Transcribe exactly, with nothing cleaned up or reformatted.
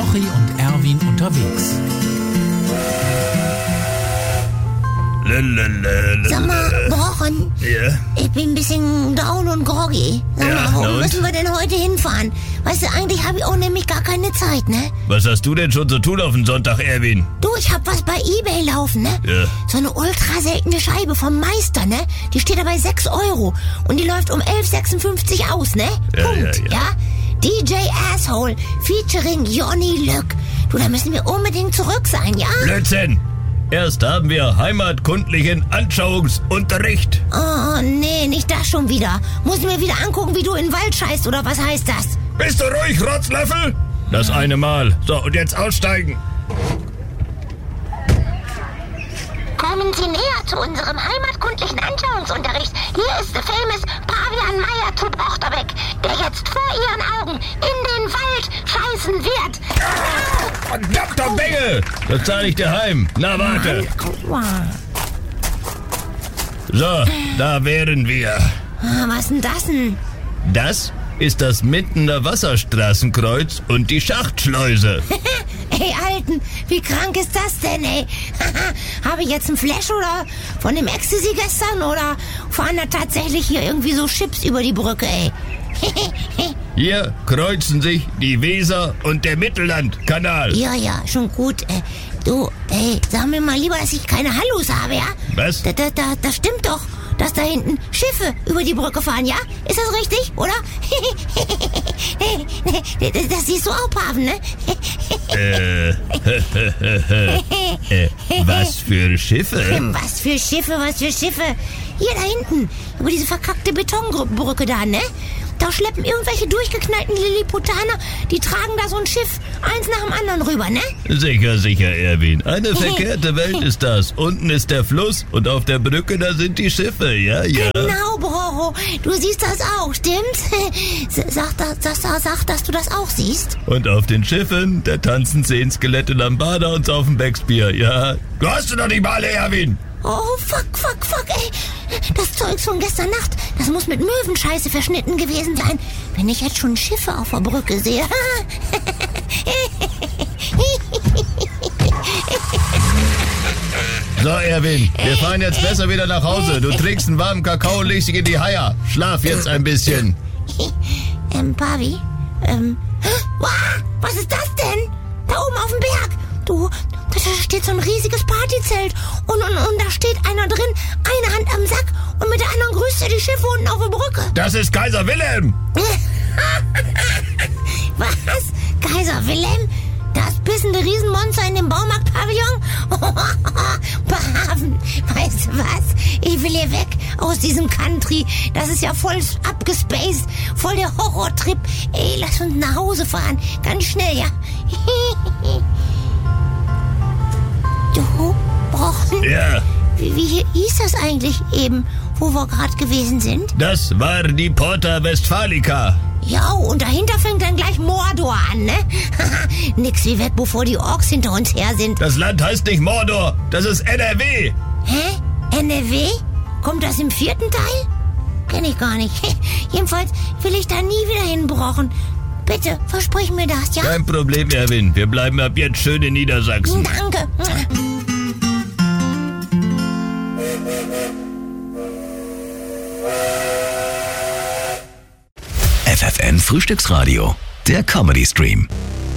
Rochi und Erwin unterwegs. Sag mal, Brochen, Ja? ich bin ein bisschen down und groggy. Sag Ja, mal, wo na und? müssen wir denn heute hinfahren? Weißt du, eigentlich habe ich auch nämlich gar keine Zeit, ne? Was hast du denn schon zu tun auf den Sonntag, Erwin? Du, ich hab was bei eBay laufen, ne? Ja. So eine ultra seltene Scheibe vom Meister, ne? Die steht da bei sechs Euro und die läuft um elf sechsundfünfzig aus, ne? Ja, Punkt, ja, ja. D J Asshole featuring Johnny Lück. Du, da müssen wir unbedingt zurück sein, ja? Blödsinn! Erst haben wir heimatkundlichen Anschauungsunterricht. Oh, nee, nicht das schon wieder. Muss ich mir wieder angucken, wie du in den Wald scheißt, oder was heißt das? Bist du ruhig, Rotzlöffel? Das eine Mal. So, und jetzt aussteigen. Kommen Sie näher zu unserem heimatkundlichen Anschauungsunterricht. Hier ist der famous Pavian Meier zu Brochterbeck, der jetzt vor Ihren Augen in den Wald scheißen wird. Verdammter Bengel! Das zahle ich dir heim. Na, warte. So, da wären wir. Ah, was denn das denn? Das ist das Mindener Wasserstraßenkreuz und die Schachtschleuse. Ey, Alten, wie krank ist das denn, ey? Habe ich jetzt einen Flash oder von dem Ecstasy gestern oder fahren da tatsächlich hier irgendwie so Chips über die Brücke, ey? Hier kreuzen sich die Weser und der Mittellandkanal. Ja, ja, schon gut. Äh, du, ey, sag mir mal lieber, dass ich keine Hallus habe, ja? Was? Da, da, da, das stimmt doch, dass da hinten Schiffe über die Brücke fahren, ja? Ist das richtig, oder? Das siehst du auch, Paven, ne? Äh, äh, was für Schiffe? Was für Schiffe, was für Schiffe? Hier da hinten, über diese verkackte Betonbrücke da, ne? Da schleppen irgendwelche durchgeknallten Lilliputaner, die tragen da so ein Schiff, eins nach dem anderen rüber, ne? Sicher, sicher, Erwin. Eine verkehrte Welt ist das. Unten ist der Fluss und auf der Brücke, da sind die Schiffe, ja, ja. Genau, Brocho, du siehst das auch, stimmt's? Sag, sag, sag, sag, dass du das auch siehst. Und auf den Schiffen, da tanzen zehn Skelette Lambada und saufen Becksbier, ja. Du hast du doch nicht mal, Erwin. Oh, fuck, fuck, fuck, ey. Das Zeugs von gestern Nacht, das muss mit Möwenscheiße verschnitten gewesen sein, wenn ich jetzt schon Schiffe auf der Brücke sehe. So, Erwin, wir fahren jetzt besser wieder nach Hause. Du trinkst einen warmen Kakao und legst dich in die Haia. Schlaf jetzt ein bisschen. ähm, Pavi, ähm, wow, was ist das denn? Da oben auf dem Berg. Du, da steht so ein riesiges Partyzelt und, und, und da steht einer drin, eine Hand am Sack und mit der anderen grüßt er die Schiffe unten auf der Brücke. Das ist Kaiser Wilhelm. Was? Kaiser Wilhelm? Das bissende Riesenmonster in dem Baumarkt-Pavillon? Paven, weißt du was? Ich will hier weg aus diesem Country. Das ist ja voll abgespaced, voll der Horrortrip. Ey, lass uns nach Hause fahren. Ganz schnell, ja? Du, Brochen? Ja. Wie, wie hieß das eigentlich eben, wo wir gerade gewesen sind? Das war die Porta Westfalica. Ja, und dahinter fängt dann gleich Mordor an, ne? Nix wie weg, bevor die Orks hinter uns her sind. Das Land heißt nicht Mordor, das ist N R W. Hä? N R W? Kommt das im vierten Teil? Kenn ich gar nicht. Jedenfalls will ich da nie wieder hinbrochen. Bitte, versprich mir das, ja? Kein Problem, Erwin. Wir bleiben ab jetzt schön in Niedersachsen. Danke. F F N Frühstücksradio, der Comedy Stream.